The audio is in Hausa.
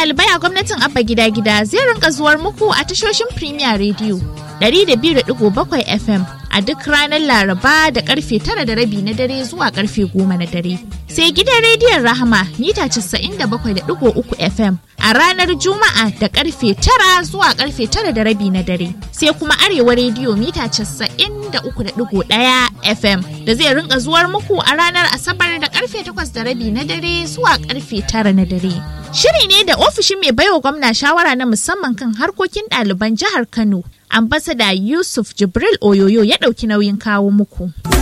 ɗalibai a gwamnatin Abba Gida Gida zai rinka zuwar muku a tashoshin Premier Radio 102.7 FM a duk ranar Laraba da karfe 9:30 na dare zuwa karfe 10 na dare. Sai gidan rediyon Rahama mita 97.3 FM a ranar Juma'a da karfe 9 zuwa karfe 9:30 na dare. Sai kuma Arewa rediyo mita 93.1 FM da zai rinka zuwar muku a ranar Asabar da karfe 8:30 na dare zuwa karfe 9 na dare. Shiri ne da ofishin mai baiwa gwamna shawara na musamman kan harkokin ɗaliban jihar Kano, Ambassador Yusuf Jibril Oyoyo ya ɗauki nauyin kawo muku.